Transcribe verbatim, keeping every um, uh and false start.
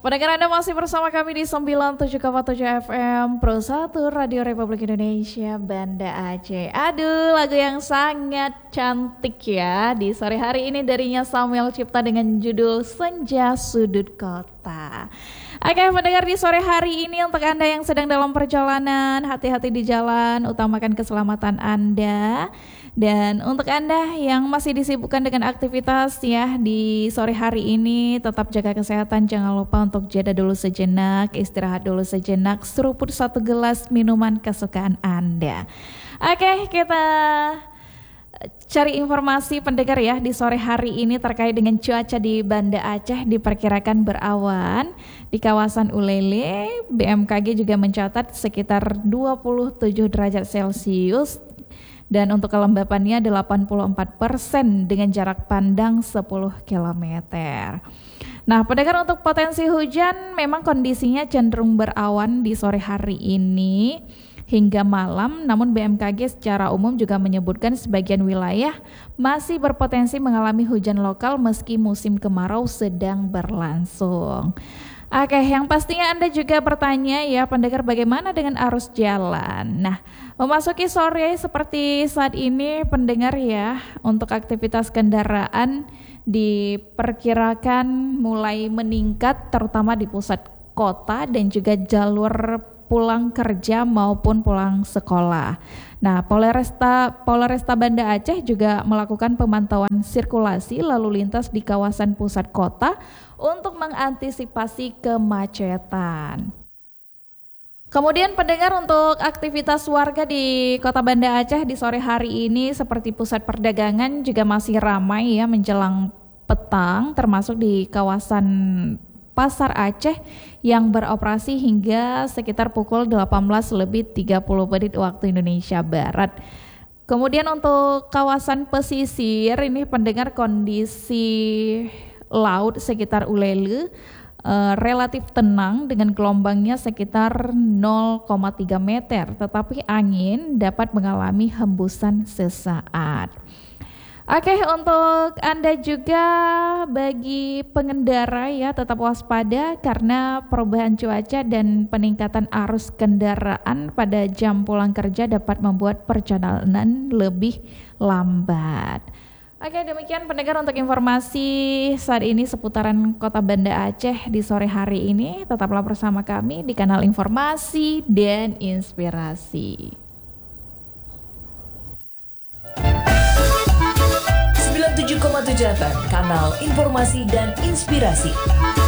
Pendengar Anda masih bersama kami di sembilan puluh tujuh koma tujuh F M Pro satu Radio Republik Indonesia Banda Aceh. Aduh, lagu yang sangat cantik ya di sore hari ini darinya Samuel Cipta dengan judul Senja Sudut Kota. Oke, pendengar, di sore hari ini untuk Anda yang sedang dalam perjalanan, hati-hati di jalan, utamakan keselamatan Anda. Dan untuk Anda yang masih disibukkan dengan aktivitas ya di sore hari ini, tetap jaga kesehatan, jangan lupa untuk jeda dulu sejenak, istirahat dulu sejenak, seruput satu gelas minuman kesukaan Anda. Oke, kita cari informasi pendengar ya di sore hari ini terkait dengan cuaca di Banda Aceh. Diperkirakan berawan di kawasan Ulele. B M K G juga mencatat sekitar dua puluh tujuh derajat Celcius. Dan untuk kelembapannya delapan puluh empat persen dengan jarak pandang sepuluh kilometer. Nah, pendengar, untuk potensi hujan memang kondisinya cenderung berawan di sore hari ini hingga malam. Namun B M K G secara umum juga menyebutkan sebagian wilayah masih berpotensi mengalami hujan lokal meski musim kemarau sedang berlangsung. Oke, yang pastinya Anda juga bertanya ya pendengar, bagaimana dengan arus jalan? Nah, memasuki sore seperti saat ini pendengar ya, untuk aktivitas kendaraan diperkirakan mulai meningkat terutama di pusat kota dan juga jalur pulang kerja maupun pulang sekolah. Nah, Polresta Polresta Banda Aceh juga melakukan pemantauan sirkulasi lalu lintas di kawasan pusat kota untuk mengantisipasi kemacetan. Kemudian pendengar, untuk aktivitas warga di Kota Banda Aceh di sore hari ini seperti pusat perdagangan juga masih ramai ya menjelang petang, termasuk di kawasan Pasar Aceh yang beroperasi hingga sekitar pukul delapan belas lebih tiga puluh menit waktu Indonesia Barat. Kemudian untuk kawasan pesisir ini pendengar, kondisi laut sekitar Ulele uh, relatif tenang dengan gelombangnya sekitar nol koma tiga meter, tetapi angin dapat mengalami hembusan sesaat. Oke, untuk Anda juga bagi pengendara ya tetap waspada karena perubahan cuaca dan peningkatan arus kendaraan pada jam pulang kerja dapat membuat perjalanan lebih lambat. Oke, demikian pendengar untuk informasi saat ini seputaran Kota Banda Aceh di sore hari ini. Tetaplah bersama kami di kanal Informasi dan Inspirasi. sembilan puluh tujuh koma tujuh F M, kanal Informasi dan Inspirasi.